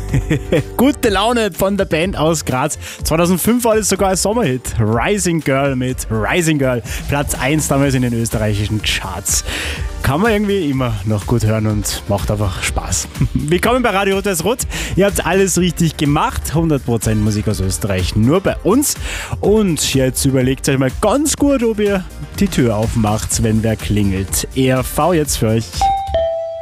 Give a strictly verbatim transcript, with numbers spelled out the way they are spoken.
Gute Laune von der Band aus Graz. zweitausendfünf war das sogar ein Sommerhit. Rising Girl mit Rising Girl. Platz eins damals in den österreichischen Charts. Kann man irgendwie immer noch gut hören und macht einfach Spaß. Willkommen bei Radio Rot-Weiß-Rot. Ihr habt alles richtig gemacht. hundert Prozent Musik aus Österreich nur bei uns. Und jetzt überlegt euch mal ganz gut, ob ihr die Tür aufmacht, wenn wer klingelt. E R V jetzt für euch.